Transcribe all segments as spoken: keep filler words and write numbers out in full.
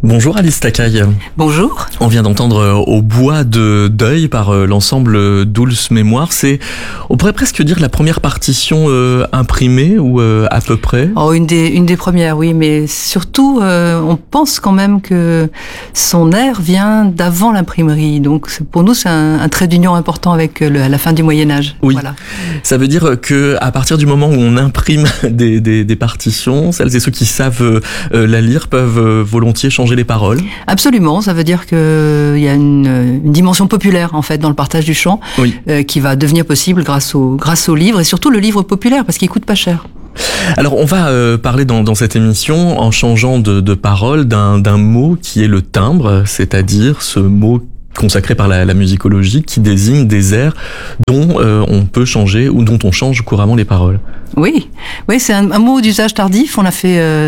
Bonjour Alice Takai. Bonjour. On vient d'entendre Au bois de deuil par l'ensemble Dulce Mémoire. C'est, on pourrait presque dire, la première partition euh, imprimée ou euh, à peu près. Oh, une des une des premières, oui, mais surtout, euh, on pense quand même que son air vient d'avant l'imprimerie. Donc pour nous, c'est un, un trait d'union important avec le, la fin du Moyen Âge. Oui. Voilà. Ça veut dire que à partir du moment où on imprime des, des, des partitions, celles et ceux qui savent euh, la lire peuvent euh, volontiers changer les paroles. Absolument, ça veut dire que il y a une, une dimension populaire en fait dans le partage du chant, oui. euh, qui va devenir possible grâce au grâce au livre et surtout le livre populaire parce qu'il coûte pas cher. Alors on va euh, parler dans, dans cette émission en changeant de, de parole d'un, d'un mot qui est le timbre, c'est-à-dire ce mot consacré par la, la musicologie qui désigne des airs dont euh, on peut changer ou dont on change couramment les paroles. Oui, oui, c'est un, un mot d'usage tardif. On l'a fait euh,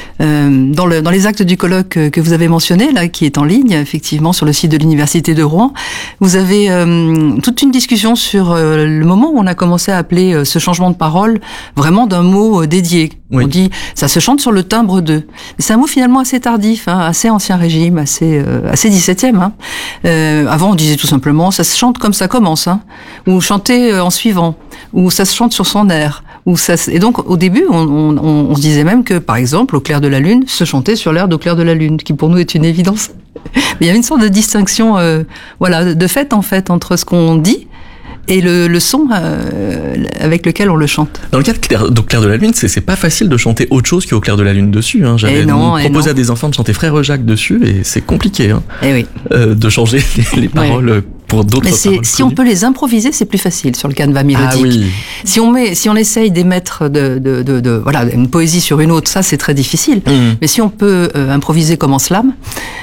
euh, dans, le, dans les actes du colloque que, que vous avez mentionné, là, qui est en ligne, effectivement, sur le site de l'Université de Rouen. Vous avez euh, toute une discussion sur euh, le moment où on a commencé à appeler euh, ce changement de parole vraiment d'un mot euh, dédié. Oui. On dit, ça se chante sur le timbre de. C'est un mot finalement assez tardif, hein, assez ancien régime, assez euh, assez dix-septième. Hein. Euh, avant, on disait tout simplement, ça se chante comme ça commence, hein, ou chanter euh, en suivant, ou ça se chante sur son air. Où ça, et donc, au début, on, on, on se disait même que, par exemple, Au clair de la lune, se chantait sur l'air d'Au clair de la lune, qui pour nous est une évidence. Mais il y avait une sorte de distinction, euh, voilà, de fait, en fait, entre ce qu'on dit et le, le son euh, avec lequel on le chante. Dans le cas d'Au clair de la lune, c'est, c'est pas facile de chanter autre chose qu'Au clair de la lune dessus. Hein. J'avais non, proposé à des enfants de chanter Frère Jacques dessus et c'est compliqué hein, et oui. euh, de changer les, les paroles. Ouais. Pour d'autres Mais c'est, si on peut les improviser, c'est plus facile sur le canevas mélodique. Ah oui. Si on met, si on essaye d'émettre de, de, de, de, voilà, une poésie sur une autre, ça c'est très difficile. Mmh. Mais si on peut euh, improviser comme en slam,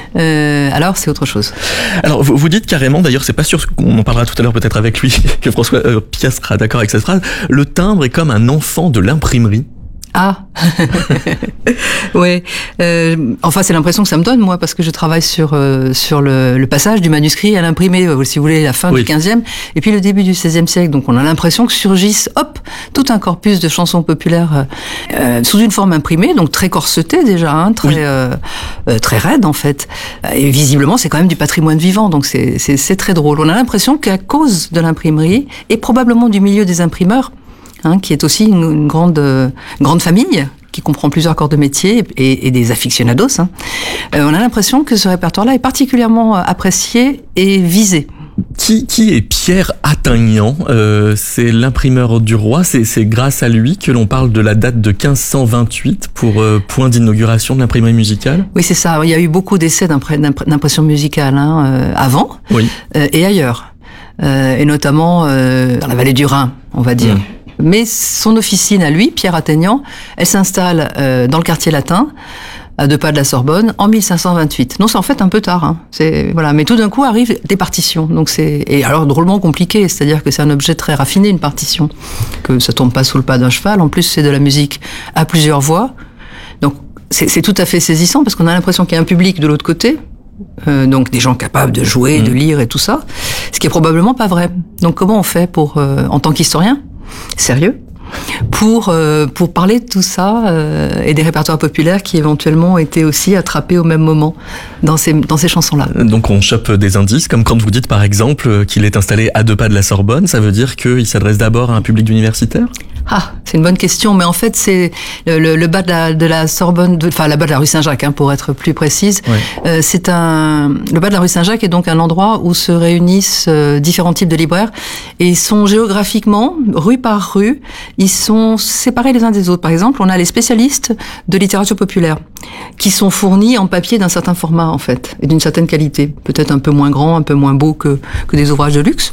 euh, alors c'est autre chose. Alors vous, vous dites carrément, d'ailleurs c'est pas sûr, on en parlera tout à l'heure peut-être avec lui, que François euh, Piat sera d'accord avec cette phrase. Le timbre est comme un enfant de l'imprimerie. Ah, ouais. Euh, enfin, c'est l'impression que ça me donne moi, parce que je travaille sur euh, sur le, le passage du manuscrit à l'imprimé, euh, si vous voulez, la fin oui. du quinzième, et puis le début du seizième siècle. Donc, on a l'impression que surgissent, hop, tout un corpus de chansons populaires euh, sous une forme imprimée, donc très corsetée déjà, hein, très oui. euh, euh, très raide en fait. Et visiblement, c'est quand même du patrimoine vivant, donc c'est c'est, c'est très drôle. On a l'impression qu'à cause de l'imprimerie et probablement du milieu des imprimeurs, Hein, qui est aussi une, une grande, euh, grande famille qui comprend plusieurs corps de métier et, et des aficionados. Hein. Euh, on a l'impression que ce répertoire-là est particulièrement apprécié et visé. Qui, qui est Pierre Attagnan euh, C'est l'imprimeur du roi. C'est, c'est grâce à lui que l'on parle de la date de quinze cent vingt-huit pour euh, point d'inauguration de l'imprimerie musicale. Oui, c'est ça. Il y a eu beaucoup d'essais d'impression musicale hein, euh, avant oui. euh, et ailleurs, euh, et notamment euh, dans la vallée du Rhin, on va dire. Mmh. Mais son officine à lui, Pierre Attagnan, elle s'installe euh, dans le quartier latin, à deux pas de la Sorbonne, en mille cinq cent vingt-huit. Non, c'est en fait un peu tard. Hein. C'est voilà, mais tout d'un coup arrivent des partitions. Donc c'est et alors drôlement compliqué, c'est-à-dire que c'est un objet très raffiné, une partition, que ça tombe pas sous le pas d'un cheval. En plus, c'est de la musique à plusieurs voix. Donc c'est, c'est tout à fait saisissant parce qu'on a l'impression qu'il y a un public de l'autre côté. Euh, donc des gens capables de jouer, mmh. de lire et tout ça, ce qui est probablement pas vrai. Donc comment on fait pour, euh, en tant qu'historien, sérieux, pour euh, pour parler de tout ça euh, et des répertoires populaires qui éventuellement étaient aussi attrapés au même moment dans ces dans ces chansons-là. Donc on chope des indices, comme quand vous dites par exemple qu'il est installé à deux pas de la Sorbonne, ça veut dire qu'il s'adresse d'abord à un public d'universitaires ? Ah, c'est une bonne question, mais en fait c'est le, le, le bas de la, de la Sorbonne, de, enfin la bas de la rue Saint-Jacques, hein, pour être plus précise. Ouais. Euh, c'est un le bas de la rue Saint-Jacques est donc un endroit où se réunissent euh, différents types de libraires et ils sont géographiquement, rue par rue, ils sont séparés les uns des autres. Par exemple, on a les spécialistes de littérature populaire qui sont fournis en papier d'un certain format en fait et d'une certaine qualité, peut-être un peu moins grand, un peu moins beau que que des ouvrages de luxe.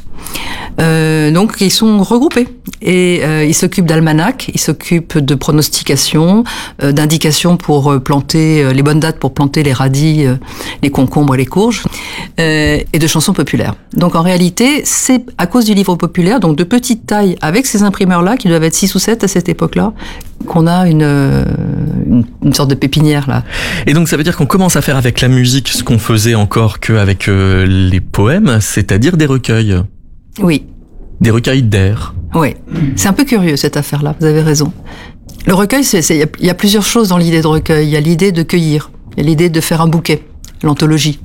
Euh, donc ils sont regroupés et euh, ils s'occupent d'almanachs, ils s'occupent de pronostication, euh, d'indications pour euh, planter euh, les bonnes dates pour planter les radis, euh, les concombres et les courges, euh, et de chansons populaires. Donc en réalité, c'est à cause du livre populaire, donc de petite taille, avec ces imprimeurs-là qui doivent être six ou sept à cette époque-là, qu'on a une, une, une sorte de pépinière là. Et donc ça veut dire qu'on commence à faire avec la musique ce qu'on faisait encore qu'avec euh, les poèmes, c'est-à-dire des recueils. Oui. Des recueils d'airs. Oui, c'est un peu curieux cette affaire-là, vous avez raison. Le recueil, c'est, c'est, il y a plusieurs choses dans l'idée de recueil. Il y a l'idée de cueillir. Il y a l'idée de faire un bouquet, l'anthologie.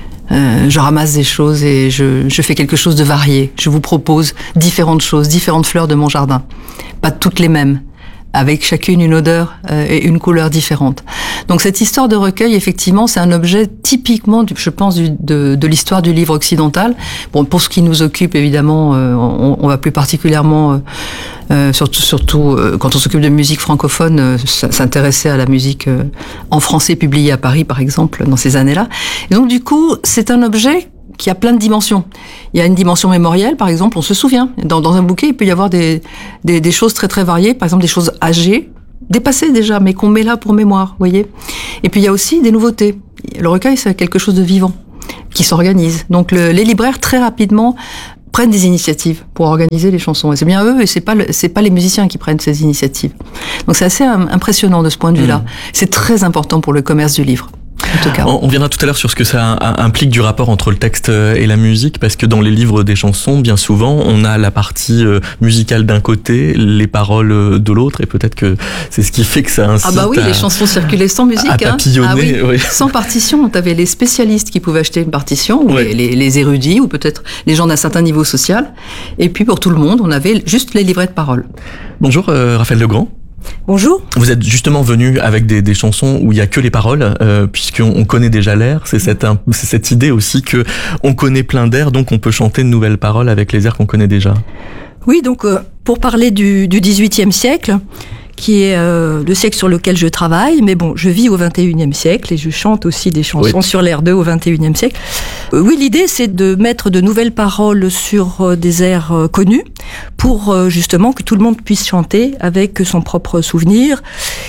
Euh, je ramasse des choses et je, je fais quelque chose de varié. Je vous propose différentes choses, différentes fleurs de mon jardin. Pas toutes les mêmes, avec chacune une odeur euh, et une couleur différente. Donc cette histoire de recueil, effectivement, c'est un objet typiquement, du, je pense, du, de, de l'histoire du livre occidental. Bon, pour ce qui nous occupe, évidemment, euh, on, on va plus particulièrement, euh, euh, surtout, surtout euh, quand on s'occupe de musique francophone, euh, s'intéresser à la musique euh, en français publiée à Paris, par exemple, dans ces années-là. Et donc, du coup, c'est un objet qui a plein de dimensions. Il y a une dimension mémorielle, par exemple, on se souvient. Dans, dans un bouquet, il peut y avoir des, des, des choses très très variées, par exemple des choses âgées, dépassées déjà, mais qu'on met là pour mémoire, vous voyez. Et puis il y a aussi des nouveautés. Le recueil, c'est quelque chose de vivant, qui s'organise. Donc le, les libraires, très rapidement, prennent des initiatives pour organiser les chansons. Et c'est bien eux, et c'est pas le, c'est pas les musiciens qui prennent ces initiatives. Donc c'est assez impressionnant de ce point de vue-là. Mmh. C'est très important pour le commerce du livre. En tout cas. On viendra tout à l'heure sur ce que ça implique du rapport entre le texte et la musique, parce que dans les livres des chansons, bien souvent, on a la partie musicale d'un côté, les paroles de l'autre, et peut-être que c'est ce qui fait que ça incite Ah bah oui, à, les chansons circulaient sans musique, à papillonner. Hein. Ah oui. Oui. Sans partition. T'avais les spécialistes qui pouvaient acheter une partition, ou oui. les, les érudits, ou peut-être les gens d'un certain niveau social. Et puis pour tout le monde, on avait juste les livrets de paroles. Bonjour, euh, Raphaël Legrand. Bonjour. Vous êtes justement venu avec des, des chansons où il y a que les paroles, euh, puisqu'on on connaît déjà l'air. C'est cette, c'est cette idée aussi que on connaît plein d'airs, donc on peut chanter de nouvelles paroles avec les airs qu'on connaît déjà. Oui, donc euh, pour parler du, du dix-huitième siècle, qui est euh, le siècle sur lequel je travaille, mais bon, je vis au vingt et unième siècle et je chante aussi des chansons oui. sur l'air d'eux au vingt et unième siècle. Euh, oui, l'idée, c'est de mettre de nouvelles paroles sur euh, des airs euh, connus pour euh, justement que tout le monde puisse chanter avec son propre souvenir.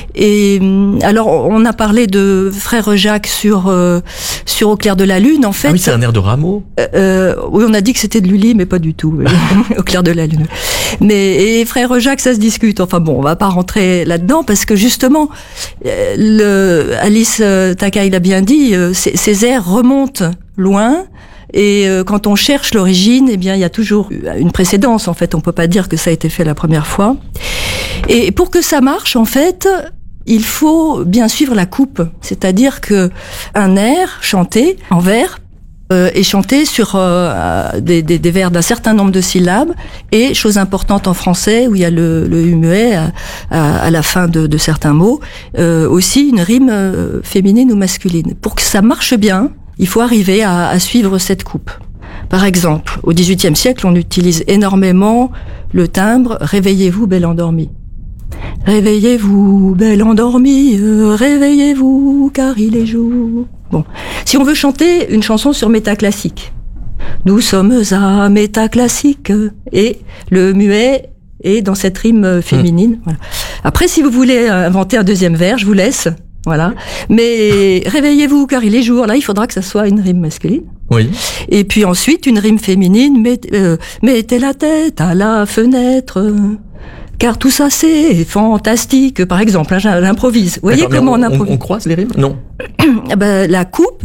Et alors, on a parlé de Frère Jacques sur euh, sur Au clair de la lune. En fait, ah oui, c'est un air de Rameau. Euh, oui, on a dit que c'était de Lully, mais pas du tout. Au clair de la lune. Mais et Frère Jacques, ça se discute. Enfin bon, on va pas rentrer là-dedans parce que justement, le, Alice Takai l'a bien dit, ces, ces airs remontent loin. Et quand on cherche l'origine, eh bien, il y a toujours une précédence. En fait, on peut pas dire que ça a été fait la première fois. Et pour que ça marche, en fait, il faut bien suivre la coupe. C'est-à-dire que un air chanté en vers Euh, et chanter sur euh, des, des, des vers d'un certain nombre de syllabes, et chose importante en français où il y a le, le muet à, à, à la fin de, de certains mots, euh, aussi une rime euh, féminine ou masculine. Pour que ça marche bien, il faut arriver à, à suivre cette coupe. Par exemple, au dix-huitième siècle, on utilise énormément le timbre « Réveillez-vous, belle endormie ». Réveillez-vous, belle endormie, euh, réveillez-vous, car il est jour. Bon, si on veut chanter une chanson sur métaclassique, nous sommes à métaclassique, et le muet est dans cette rime féminine. Mmh. Voilà. Après, si vous voulez inventer un deuxième vers, je vous laisse. Voilà. Mais réveillez-vous, car il est jour. Là, il faudra que ça soit une rime masculine. Oui. Et puis ensuite, une rime féminine. Mettez, euh, mettez la tête à la fenêtre. Car tout ça, c'est fantastique. Par exemple, hein, j'improvise. Vous voyez comment on, on improvise? On, on croise les rimes? Non. Ben, la coupe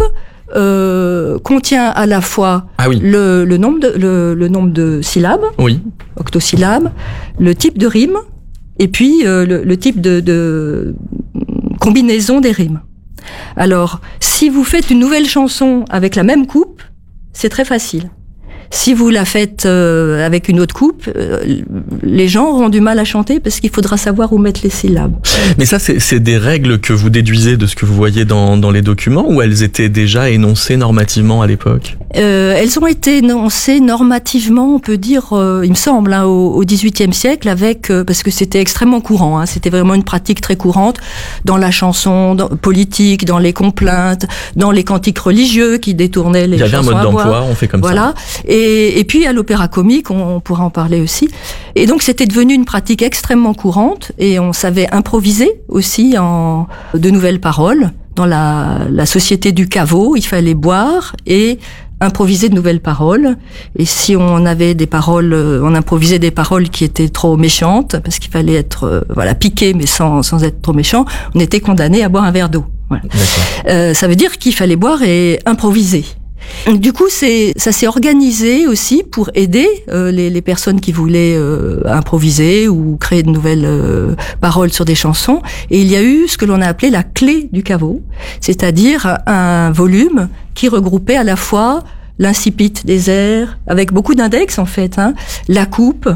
euh, contient à la fois ah oui. le, le, nombre de, le, le nombre de syllabes, oui. octosyllabes, le type de rime, et puis euh, le, le type de, de combinaison des rimes. Alors, si vous faites une nouvelle chanson avec la même coupe, c'est très facile. Si vous la faites euh, avec une autre coupe, euh, les gens auront du mal à chanter parce qu'il faudra savoir où mettre les syllabes. Mais ça, c'est, c'est des règles que vous déduisez de ce que vous voyez dans, dans les documents, ou elles étaient déjà énoncées normativement à l'époque? euh, Elles ont été énoncées normativement, on peut dire, euh, il me semble, hein, au, au dix-huitième siècle, avec euh, parce que c'était extrêmement courant. Hein, c'était vraiment une pratique très courante dans la chanson dans, politique, dans les complaintes, dans les cantiques religieux qui détournaient les chansons. Il y avait un mode d'emploi, on fait comme voilà. ça. Et Et, et puis à l'opéra comique, on, on pourra en parler aussi. Et donc c'était devenu une pratique extrêmement courante, et on savait improviser aussi en de nouvelles paroles. Dans la, la société du caveau, il fallait boire et improviser de nouvelles paroles. Et si on avait des paroles, on improvisait des paroles qui étaient trop méchantes, parce qu'il fallait être euh, voilà piqué mais sans sans être trop méchant, on était condamné à boire un verre d'eau. Voilà. Euh, ça veut dire qu'il fallait boire et improviser. Du coup, c'est, ça s'est organisé aussi pour aider euh, les, les personnes qui voulaient euh, improviser ou créer de nouvelles euh, paroles sur des chansons. Et il y a eu ce que l'on a appelé la clé du caveau, c'est-à-dire un volume qui regroupait à la fois l'incipit des airs, avec beaucoup d'index en fait, hein, la coupe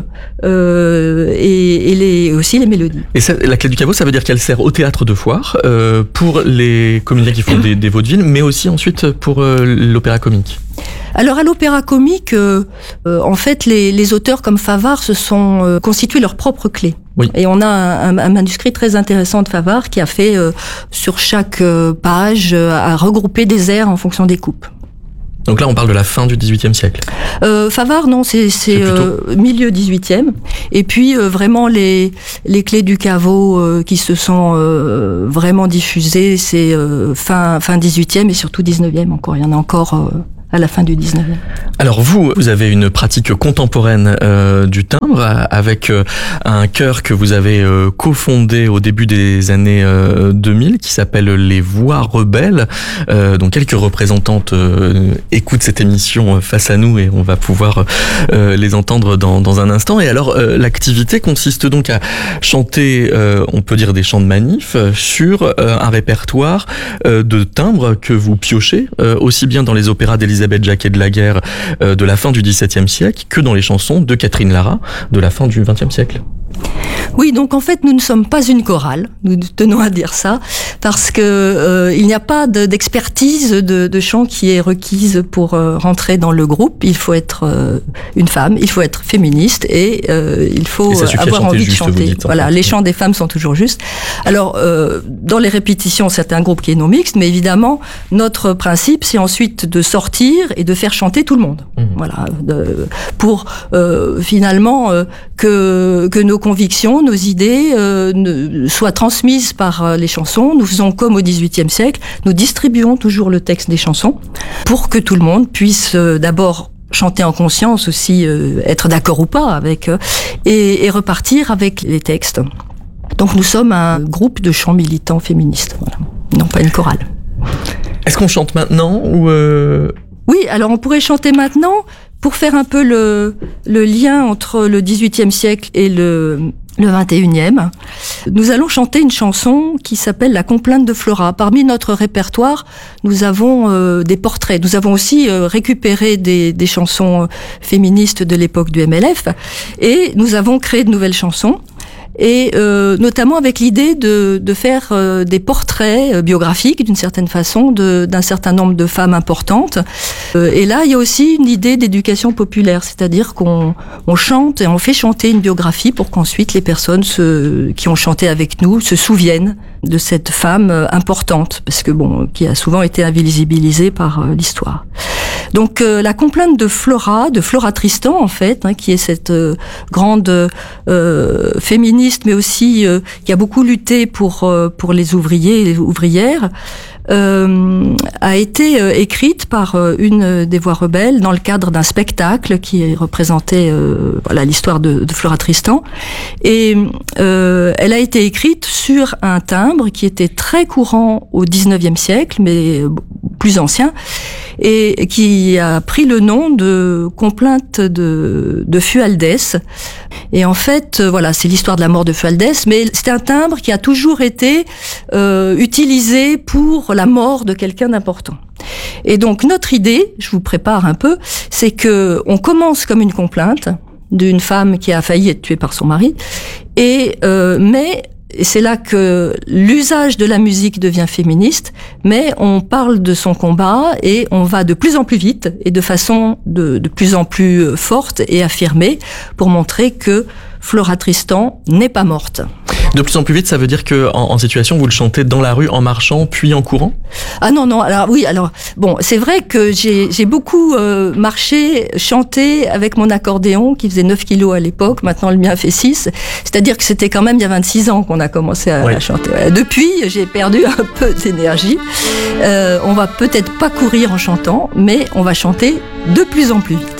euh, et, et les, aussi les mélodies. Et ça, la clé du caveau, ça veut dire qu'elle sert au théâtre de foire, euh, pour les comédiens qui font des, des vaudevilles, mais aussi ensuite pour euh, l'opéra comique. Alors à l'opéra comique, euh, euh, en fait, les, les auteurs comme Favart se sont euh, constitués leur propre clé. Oui. Et on a un, un manuscrit très intéressant de Favart qui a fait, euh, sur chaque euh, page, euh, a regroupé des airs en fonction des coupes. Donc là, on parle de la fin du dix-huitième siècle. Euh, Favart, non, c'est, c'est, c'est euh, milieu dix-huitième. Et puis, euh, vraiment, les, les clés du caveau euh, qui se sont euh, vraiment diffusées, c'est euh, fin, fin dix-huitième et surtout dix-neuvième encore. Il y en a encore euh, à la fin du dix-neuvième. Alors vous, vous avez une pratique contemporaine euh, du timbre avec euh, un chœur que vous avez euh, cofondé au début des années euh, deux mille qui s'appelle Les Voix Rebelles. Euh, donc quelques représentantes euh, écoutent cette émission face à nous et on va pouvoir euh, les entendre dans, dans un instant. Et alors euh, l'activité consiste donc à chanter, euh, on peut dire des chants de manif, sur euh, un répertoire euh, de timbres que vous piochez, euh, aussi bien dans les opéras d'Élisabeth Jacquet de la Guerre euh, de la fin du dix-septième siècle que dans les chansons de Catherine Lara de la fin du vingtième siècle. Oui, donc en fait, nous ne sommes pas une chorale, nous tenons à dire ça, parce que euh, il n'y a pas de, d'expertise de, de chant qui est requise pour euh, rentrer dans le groupe. Il faut être euh, une femme, il faut être féministe et euh, il faut et avoir envie juste, de chanter. Dites, voilà, fait. Les chants des femmes sont toujours justes. Alors, euh, dans les répétitions, c'est un groupe qui est non mixte, mais évidemment, notre principe, c'est ensuite de sortir et de faire chanter tout le monde. Mmh. Voilà, de, pour euh, finalement euh, que que nos convictions, nos idées euh, ne, soient transmises par euh, les chansons. Nous faisons comme au dix-huitième siècle, nous distribuons toujours le texte des chansons pour que tout le monde puisse euh, d'abord chanter en conscience aussi, euh, être d'accord ou pas avec, euh, et, et repartir avec les textes. Donc nous sommes un groupe de chants militants féministes, voilà. Non pas une chorale. Est-ce qu'on chante maintenant ou euh... Oui, alors on pourrait chanter maintenant pour faire un peu le, le lien entre le dix-huitième siècle et le, le vingt et unième. Nous allons chanter une chanson qui s'appelle La Complainte de Flora. Parmi notre répertoire, nous avons euh, des portraits. Nous avons aussi euh, récupéré des, des chansons féministes de l'époque du M L F et nous avons créé de nouvelles chansons. Et euh, notamment avec l'idée de, de faire euh, des portraits euh, biographiques d'une certaine façon de, d'un certain nombre de femmes importantes. Euh, et là, il y a aussi une idée d'éducation populaire, c'est-à-dire qu'on on chante et on fait chanter une biographie pour qu'ensuite les personnes se, qui ont chanté avec nous se souviennent de cette femme euh, importante, parce que bon, qui a souvent été invisibilisée par euh, l'histoire. Donc euh, la complainte de Flora, de Flora Tristan en fait, hein, qui est cette euh, grande euh, féministe, mais aussi euh, qui a beaucoup lutté pour euh, pour les ouvriers et les ouvrières, euh, a été euh, écrite par euh, une des Voix Rebelles dans le cadre d'un spectacle qui représentait euh, voilà l'histoire de, de Flora Tristan, et euh, elle a été écrite sur un timbre qui était très courant au dix-neuvième siècle, mais plus ancien, et qui a pris le nom de complainte de, de Fualdès. Et en fait, voilà, c'est l'histoire de la mort de Fualdès, mais c'est un timbre qui a toujours été euh, utilisé pour la mort de quelqu'un d'important. Et donc notre idée, je vous prépare un peu, c'est que on commence comme une complainte d'une femme qui a failli être tuée par son mari, et euh, mais Et c'est là que l'usage de la musique devient féministe, mais on parle de son combat et on va de plus en plus vite et de façon de, de plus en plus forte et affirmée pour montrer que Flora Tristan n'est pas morte. De plus en plus vite, ça veut dire que en, en situation, vous le chantez dans la rue, en marchant, puis en courant ? Ah non, non, alors oui, alors, bon, c'est vrai que j'ai, j'ai beaucoup euh, marché, chanté avec mon accordéon, qui faisait neuf kilos à l'époque, maintenant le mien fait six, c'est-à-dire que c'était quand même il y a vingt-six ans qu'on a commencé à, oui. à chanter. Depuis, j'ai perdu un peu d'énergie. Euh, on va peut-être pas courir en chantant, mais on va chanter de plus en plus vite.